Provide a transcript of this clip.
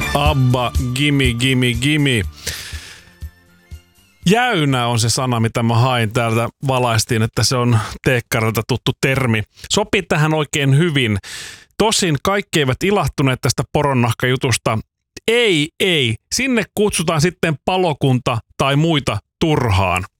Abba, gimme, gimme, gimme. Jäynä on se sana, mitä mä hain täältä. Valaistiin, että se on teekkarilta tuttu termi. Sopii tähän oikein hyvin. Tosin kaikki eivät ilahtuneet tästä poronnahkajutusta. Ei. Sinne kutsutaan sitten palokunta tai muita turhaan.